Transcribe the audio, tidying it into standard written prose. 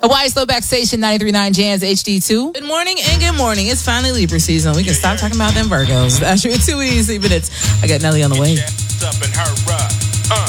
Hawaii Slowback Station 93.9 Jams HD2. Good morning and good morning. It's finally Libra season. We can stop talking about them Virgos. That's too easy, but I got Nelly on the way.